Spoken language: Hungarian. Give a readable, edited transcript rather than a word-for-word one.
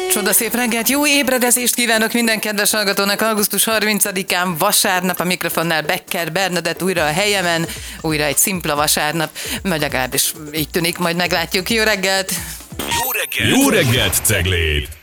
Csodaszép reggelt, jó ébredezést kívánok minden kedves hallgatónak. Augusztus 30-án vasárnap a mikrofonnál Becker Bernadett újra a helyemen, újra egy szimpla vasárnap, vagy legalábbis így tűnik, majd meglátjuk. Jó reggelt! Jó reggelt, Cegléd!